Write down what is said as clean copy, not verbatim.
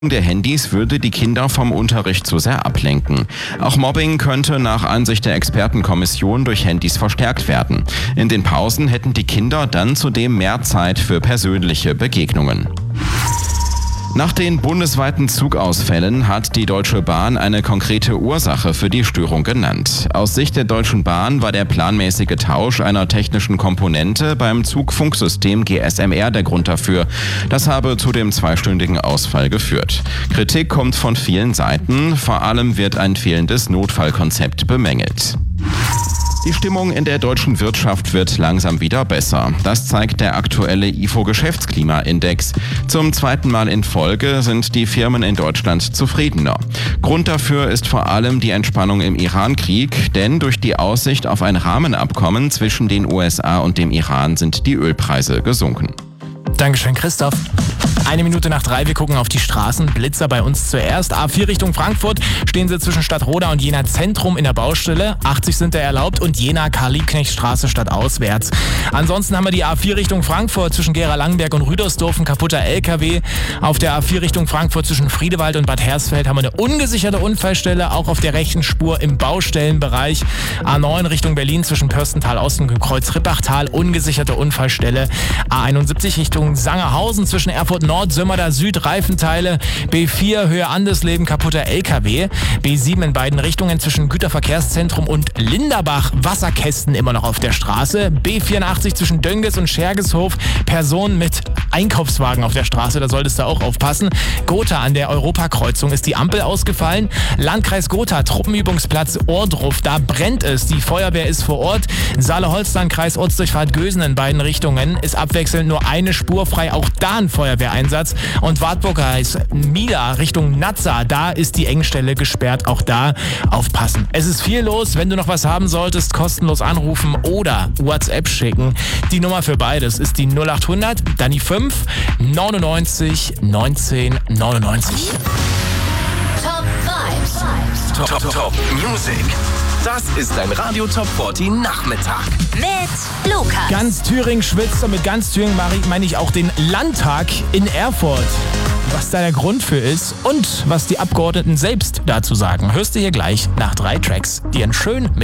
der Handys würde die Kinder vom Unterricht zu sehr ablenken. Auch Mobbing könnte nach Ansicht der Expertenkommission durch Handys verstärkt werden. In den Pausen hätten die Kinder dann zudem mehr Zeit für persönliche Begegnungen. Nach den bundesweiten Zugausfällen hat die Deutsche Bahn eine konkrete Ursache für die Störung genannt. Aus Sicht der Deutschen Bahn war der planmäßige Tausch einer technischen Komponente beim Zugfunksystem GSM-R der Grund dafür. Das habe zu dem zweistündigen Ausfall geführt. Kritik kommt von vielen Seiten, vor allem wird ein fehlendes Notfallkonzept bemängelt. Die Stimmung in der deutschen Wirtschaft wird langsam wieder besser. Das zeigt der aktuelle IFO-Geschäftsklimaindex. Zum zweiten Mal in Folge sind die Firmen in Deutschland zufriedener. Grund dafür ist vor allem die Entspannung im Iran-Krieg, denn durch die Aussicht auf ein Rahmenabkommen zwischen den USA und dem Iran sind die Ölpreise gesunken. Dankeschön, Christoph. 1:01, wir gucken auf die Straßen. Blitzer bei uns zuerst. A4 Richtung Frankfurt stehen sie zwischen Stadtroda und Jena Zentrum in der Baustelle. 80 sind da erlaubt und Jena Karl-Liebknecht-Straße stadtauswärts. Ansonsten haben wir die A4 Richtung Frankfurt zwischen Gera-Langenberg und Rüdersdorf, ein kaputter LKW. Auf der A4 Richtung Frankfurt zwischen Friedewald und Bad Hersfeld haben wir eine ungesicherte Unfallstelle, auch auf der rechten Spur im Baustellenbereich. A9 Richtung Berlin zwischen Pörstental Ost und Kreuz-Rippachtal, ungesicherte Unfallstelle. A71 Richtung Sangerhausen zwischen Erfurt Nord, Sömmerda Süd, Reifenteile. B4 Höhe Andersleben, kaputter LKW. B7 in beiden Richtungen zwischen Güterverkehrszentrum und Linderbach, Wasserkästen immer noch auf der Straße. B84 zwischen Dönges und Schergeshof, Personen mit Einkaufswagen auf der Straße, da solltest du auch aufpassen. Gotha an der Europakreuzung ist die Ampel ausgefallen. Landkreis Gotha, Truppenübungsplatz Ohrdruf, da brennt es. Die Feuerwehr ist vor Ort. Saale-Holstein-Kreis, Ortsdurchfahrt Gösen in beiden Richtungen ist abwechselnd nur eine Spur frei, auch da ein Feuerwehreinsatz. Und Wartburg-Kreis Mila Richtung Nazza, da ist die Engstelle gesperrt, auch da aufpassen. Es ist viel los, wenn du noch was haben solltest, kostenlos anrufen oder WhatsApp schicken. Die Nummer für beides ist die 0800, dann die 5 99 19 99. Top Vibes. Top Music. Das ist ein Radio Top 40 Nachmittag. Mit Lukas. Ganz Thüringen schwitzt und mit ganz Thüringen meine ich auch den Landtag in Erfurt. Was da der Grund für ist und was die Abgeordneten selbst dazu sagen, hörst du hier gleich nach 3 Tracks, die einen schönen